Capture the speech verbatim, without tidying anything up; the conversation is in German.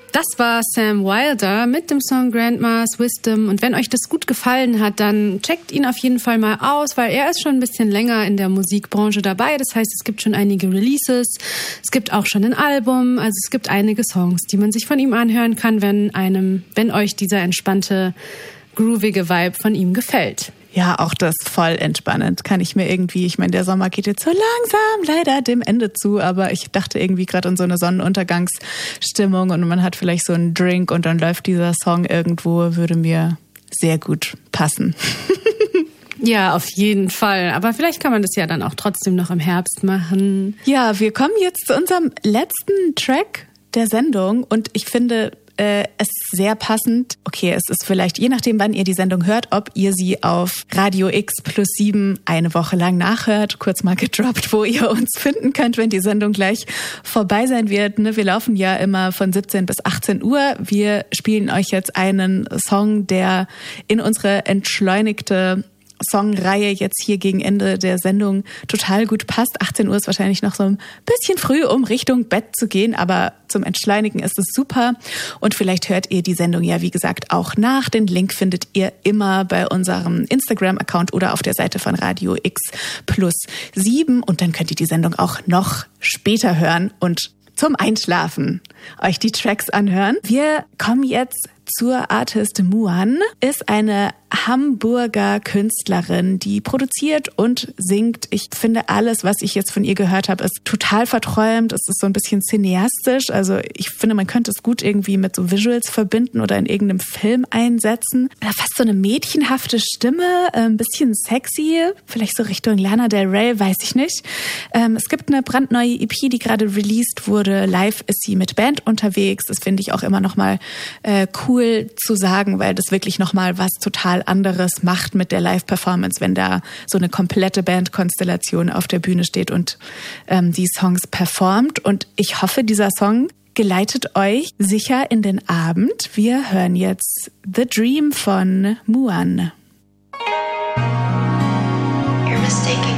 Das war Sam Wilder mit dem Song Grandma's Wisdom. Und wenn euch das gut gefallen hat, dann checkt ihn auf jeden Fall mal aus, weil er ist schon ein bisschen länger in der Musikbranche dabei. Das heißt, es gibt schon einige Releases, es gibt auch schon ein Album, also es gibt einige Songs, die man sich von ihm anhören kann, wenn einem, wenn euch dieser entspannte, groovige Vibe von ihm gefällt. Ja, auch das voll entspannend. Kann ich mir irgendwie, ich meine, der Sommer geht jetzt so langsam leider dem Ende zu, aber ich dachte irgendwie gerade an so eine Sonnenuntergangsstimmung und man hat vielleicht so einen Drink und dann läuft dieser Song irgendwo, würde mir sehr gut passen. Ja, auf jeden Fall. Aber vielleicht kann man das ja dann auch trotzdem noch im Herbst machen. Ja, wir kommen jetzt zu unserem letzten Track der Sendung und ich finde, es ist sehr passend. Okay, es ist vielleicht, je nachdem, wann ihr die Sendung hört, ob ihr sie auf Radio X plus sieben eine Woche lang nachhört, kurz mal gedroppt, wo ihr uns finden könnt, wenn die Sendung gleich vorbei sein wird. Wir laufen ja immer von siebzehn bis achtzehn Uhr. Wir spielen euch jetzt einen Song, der in unsere entschleunigte Songreihe jetzt hier gegen Ende der Sendung total gut passt. achtzehn Uhr ist wahrscheinlich noch so ein bisschen früh, um Richtung Bett zu gehen, aber zum Entschleunigen ist es super. Und vielleicht hört ihr die Sendung ja, wie gesagt, auch nach. Den Link findet ihr immer bei unserem Instagram-Account oder auf der Seite von Radio X plus sieben. Und dann könnt ihr die Sendung auch noch später hören und zum Einschlafen euch die Tracks anhören. Wir kommen jetzt zur Artist Muan, ist eine Hamburger Künstlerin, die produziert und singt. Ich finde, alles, was ich jetzt von ihr gehört habe, ist total verträumt. Es ist so ein bisschen cineastisch. Also ich finde, man könnte es gut irgendwie mit so Visuals verbinden oder in irgendeinem Film einsetzen. Fast so eine mädchenhafte Stimme, ein bisschen sexy, vielleicht so Richtung Lana Del Rey, weiß ich nicht. Es gibt eine brandneue E P, die gerade released wurde. Live ist sie mit Band unterwegs. Das finde ich auch immer noch mal cool zu sagen, weil das wirklich noch mal was total anderes macht mit der Live-Performance, wenn da so eine komplette Bandkonstellation auf der Bühne steht und ähm, die Songs performt. Und ich hoffe, dieser Song geleitet euch sicher in den Abend. Wir hören jetzt The Dream von Muan. You're mistaking